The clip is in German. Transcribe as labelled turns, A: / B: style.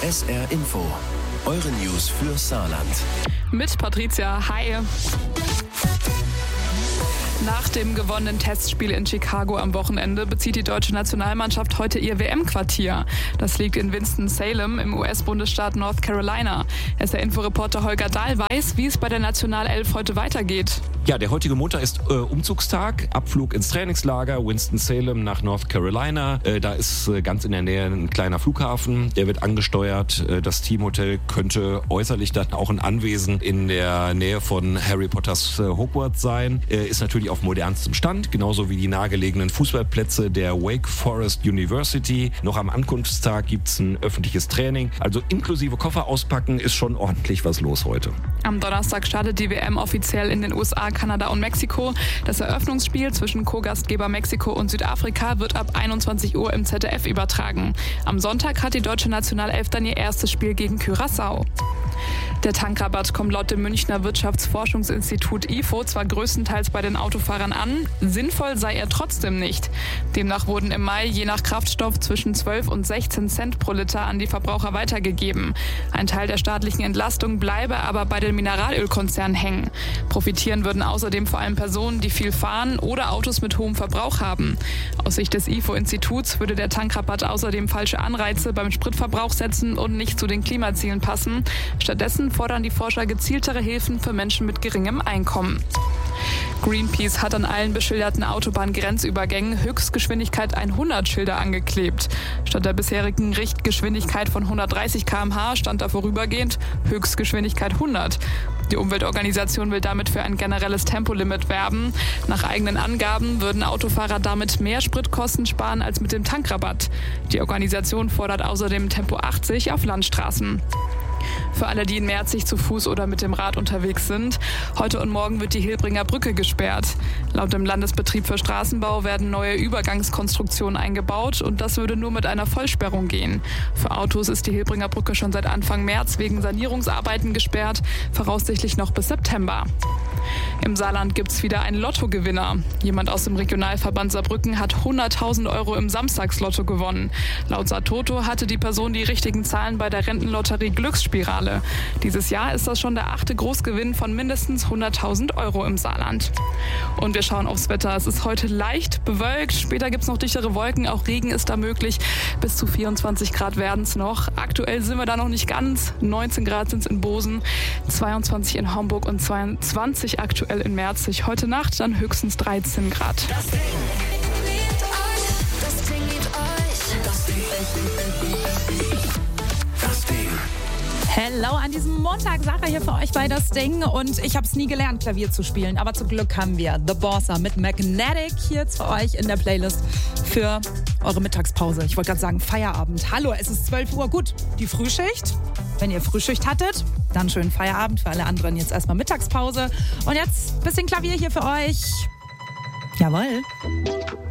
A: SR Info. Eure News für Saarland.
B: Mit Patricia, hi. Nach dem gewonnenen Testspiel in Chicago am Wochenende bezieht die deutsche Nationalmannschaft heute ihr WM-Quartier. Das liegt in Winston-Salem im US-Bundesstaat North Carolina. SR-Info-Reporter Holger Dahl weiß, wie es bei der Nationalelf heute weitergeht.
C: Ja, der heutige Montag ist Umzugstag, Abflug ins Trainingslager Winston-Salem nach North Carolina. Da ist ganz in der Nähe ein kleiner Flughafen, der wird angesteuert. Das Teamhotel könnte äußerlich dann auch ein Anwesen in der Nähe von Harry Potters Hogwarts sein. Ist natürlich auf modernstem Stand, genauso wie die nahegelegenen Fußballplätze der Wake Forest University. Noch am Ankunftstag gibt's ein öffentliches Training. Also inklusive Koffer auspacken ist schon ordentlich was los heute.
B: Am Donnerstag startet die WM offiziell in den USA, Kanada und Mexiko. Das Eröffnungsspiel zwischen Co-Gastgeber Mexiko und Südafrika wird ab 21 Uhr im ZDF übertragen. Am Sonntag hat die deutsche Nationalelf dann ihr erstes Spiel gegen Curaçao. Der Tankrabatt kommt laut dem Münchner Wirtschaftsforschungsinstitut IFO zwar größtenteils bei den Autofahrern an, sinnvoll sei er trotzdem nicht. Demnach wurden im Mai je nach Kraftstoff zwischen 12 und 16 Cent pro Liter an die Verbraucher weitergegeben. Ein Teil der staatlichen Entlastung bleibe aber bei den Mineralölkonzernen hängen. Profitieren würden außerdem vor allem Personen, die viel fahren oder Autos mit hohem Verbrauch haben. Aus Sicht des IFO-Instituts würde der Tankrabatt außerdem falsche Anreize beim Spritverbrauch setzen und nicht zu den Klimazielen passen. Stattdessen fordern die Forscher gezieltere Hilfen für Menschen mit geringem Einkommen. Greenpeace hat an allen beschilderten Autobahngrenzübergängen Höchstgeschwindigkeit 100 Schilder angeklebt. Statt der bisherigen Richtgeschwindigkeit von 130 km/h stand da vorübergehend Höchstgeschwindigkeit 100. Die Umweltorganisation will damit für ein generelles Tempolimit werben. Nach eigenen Angaben würden Autofahrer damit mehr Spritkosten sparen als mit dem Tankrabatt. Die Organisation fordert außerdem Tempo 80 auf Landstraßen. Für alle, die in Merzig zu Fuß oder mit dem Rad unterwegs sind, heute und morgen wird die Hilbringer Brücke gesperrt. Laut dem Landesbetrieb für Straßenbau werden neue Übergangskonstruktionen eingebaut und das würde nur mit einer Vollsperrung gehen. Für Autos ist die Hilbringer Brücke schon seit Anfang März wegen Sanierungsarbeiten gesperrt, voraussichtlich noch bis September. Im Saarland gibt's wieder einen Lottogewinner. Jemand aus dem Regionalverband Saarbrücken hat 100.000 € im Samstagslotto gewonnen. Laut Saartoto hatte die Person die richtigen Zahlen bei der Rentenlotterie Glücksspirale. Dieses Jahr ist das schon der 8. Großgewinn von mindestens 100.000 € im Saarland. Und wir schauen aufs Wetter. Es ist heute leicht bewölkt. Später gibt's noch dichtere Wolken. Auch Regen ist da möglich. Bis zu 24 Grad werden's noch. Aktuell sind wir da noch nicht ganz. 19 Grad sind's in Bosen, 22 in Homburg und 22 aktuell in Merzig. Heute Nacht dann höchstens 13 Grad.
D: Das Ding liebt euch. Das Ding liebt euch.
A: Das Ding.
E: Hello, an diesem Montag, Sarah hier für euch bei Das Ding und ich habe es nie gelernt, Klavier zu spielen, aber zum Glück haben wir The Bosser mit Magnetic hier jetzt für euch in der Playlist für eure Mittagspause. Ich wollte gerade sagen Feierabend. Hallo, es ist 12 Uhr. Gut, die Frühschicht. Wenn ihr Frühschicht hattet, dann schönen Feierabend. Für alle anderen jetzt erstmal Mittagspause. Und jetzt ein bisschen Klavier hier für euch. Jawohl.